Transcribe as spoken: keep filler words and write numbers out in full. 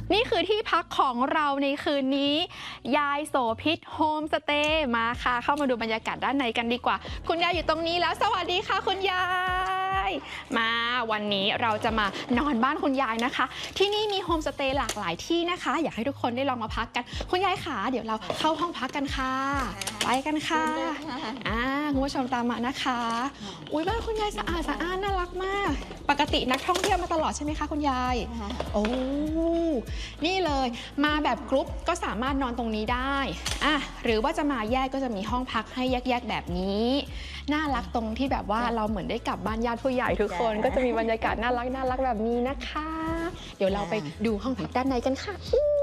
นี่คือที่พักของเราในคืนนี้ยายโสภิตโฮมสเตย์มาค่ะเข้ามาดูบรรยากาศด้านในกันดีกว่าคุณยายอยู่ตรงนี้แล้วสวัสดีค่ะคุณยายมาวันนี้เราจะมานอนบ้านคุณยายนะคะที่นี่มีโฮมสเตย์หลากหลายที่นะคะอยากให้ทุกคนได้ลองมาพักกันคุณยายขาเดี๋ยวเราเข้าห้องพักกันค่ะไปกันค่ะอ่าคุณผู้ชมตามมานะคะอุ้ยบ้านคุณยายสะอาดสะอ้านน่ารักมากปกตินักท่องเที่ยวมาตลอดใช่ไหมคะคุณยายโอ้นี่เลยมาแบบกรุ๊ปก็สามารถนอนตรงนี้ได้อ่ะหรือว่าจะมาแยกก็จะมีห้องพักให้แยกๆแบบนี้น่ารักตรงที่แบบว่าเราเหมือนได้กลับบ้านญาติผู้ใหญ่ทุกคนก็จะมีบรรยากาศน่ารักน่ารักแบบนี้นะคะเดี๋ยวเราไปดูห้องพักด้านในกันค่ะ